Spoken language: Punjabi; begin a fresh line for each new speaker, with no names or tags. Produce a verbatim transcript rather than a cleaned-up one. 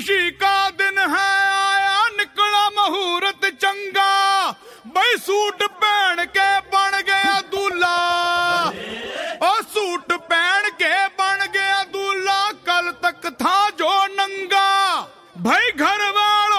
खुशी का दिन है आया निकला मुहूर्त चंगा बई सूट